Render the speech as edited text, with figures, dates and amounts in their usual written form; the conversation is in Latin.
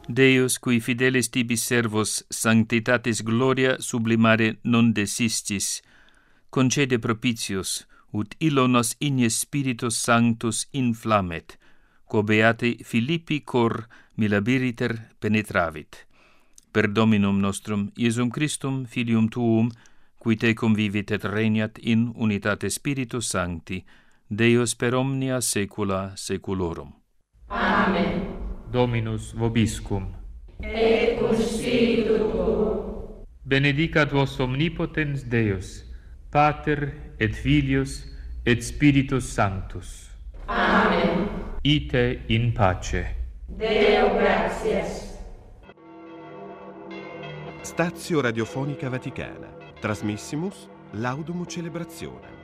Deus, qui fidelis tibis servos sanctitatis gloria sublimare non desistis, concede propitius, ut illo nos igne Spiritus Sanctus inflammet, quo beate Philippi cor milabiriter penetravit. Per Dominum nostrum, Iesum Christum, Filium Tuum, qui te convivit et regnat in unitate Spiritus Sancti, Deus per omnia saecula saeculorum. Amen. Dominus vobiscum. Et cum spiritu tuo. Benedicat vos omnipotens Deus, Pater et Filius et Spiritus Sanctus. Amen. Ite in pace. Deo gratias. Stazio Radiofonica Vaticana. Trasmissimus Laudum Celebrazione.